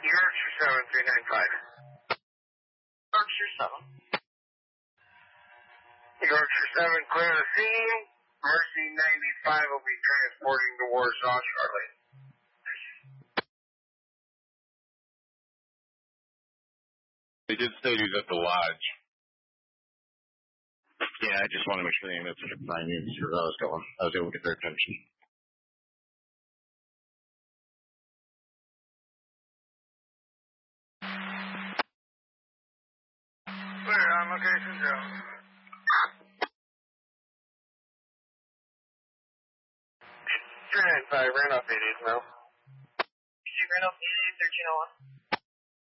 Yorkshire 7395. Berkshire 7. Yorkshire 7, clear the scene. Mercy 95 will be transporting to Warsaw shortly. They did say he was at the lodge. Yeah, I just want to make sure they missed it. I knew where I was going. I was able to get their attention. Clear on location, Joe. Sure, 95, ran off 88 now. She ran up 88, 1301.